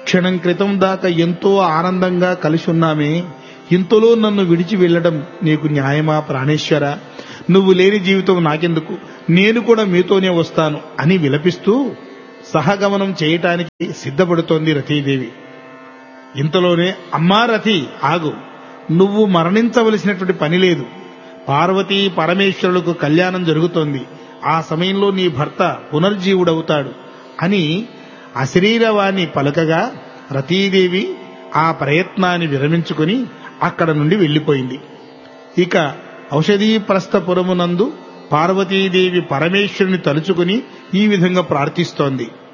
క్షణం క్రితం దాకా ఎంతో ఆనందంగా కలిసి ఉన్నామే, ఇంతలో నన్ను విడిచి వెళ్లడం నీకు న్యాయమా ప్రాణేశ్వర? నువ్వు లేని జీవితం నాకెందుకు, నేను కూడా మీతోనే వస్తాను అని విలపిస్తూ సహగమనం చేయటానికి సిద్ధపడుతోంది రతీదేవి. ఇంతలోనే, అమ్మా రతి, ఆగు, నువ్వు మరణించవలసినటువంటి పని లేదు. పార్వతీ పరమేశ్వరులకు కళ్యాణం జరుగుతోంది. ఆ సమయంలో నీ భర్త పునర్జీవుడవుతాడు అని అశరీరవాణి పలకగా రతీదేవి ఆ ప్రయత్నాన్ని విరమించుకుని అక్కడ నుండి వెళ్లిపోయింది. ఇక ఔషధీప్రస్థపురమునందు పార్వతీదేవి పరమేశ్వరుని తలుచుకుని ఈ విధంగా ప్రార్థిస్తోంది.